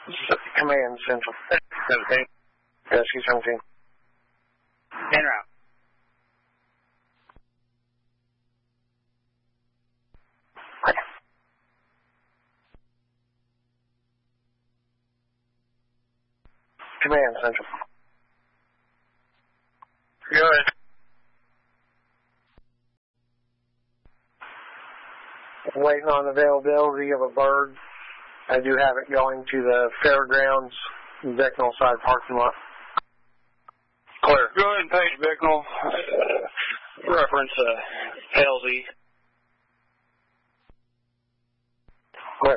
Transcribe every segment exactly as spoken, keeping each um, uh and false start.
Command Central. seventeen. Rescue seventeen. En route. Command Central. Go ahead. Waiting on availability of a bird. I do have it going to the fairgrounds, Bicknell side parking lot. Clear. Go ahead and page Bicknell. Uh, reference uh, L Z. Clear.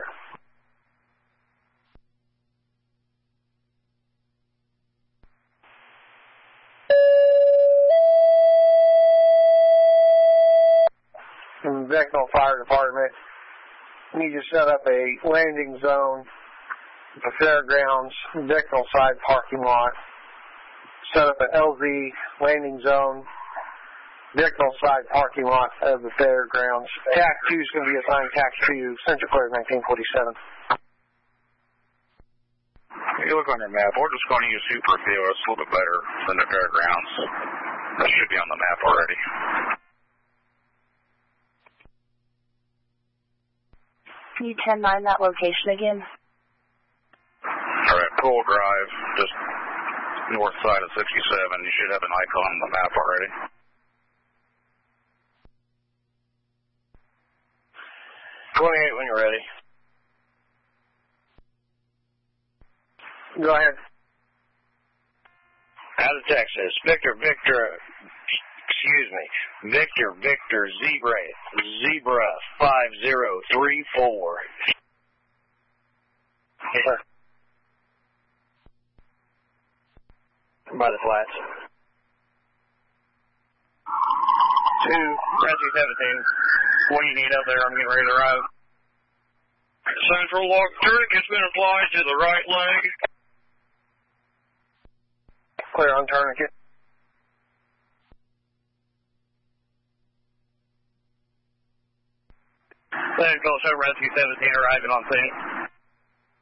From Bicknell Fire Department, need to set up a landing zone at the fairgrounds, Bicknell side parking lot. Set up an L Z landing zone, Bicknell side parking lot of the fairgrounds. T A C two is going to be assigned T A C two, Central Clear nineteen forty-seven. If you look on your map, we're just going to use Superfield. It's a little bit better than the fairgrounds. That should be on the map already. Can you ten nine that location again? All right, Pool Drive, just north side of sixty-seven. You should have an icon on the map already. twenty-eight when you're ready. Go ahead. Out of Texas, Victor, Victor, excuse me, Victor, Victor, Zebra, Zebra, five zero three four. Sure. By the flats. Two, Rescue seventeen. What do you need up there? I'm getting ready to arrive. Central lock tourniquet's been applied to the right leg. Clear on tourniquet. Then go to Rescue seventeen arriving on scene.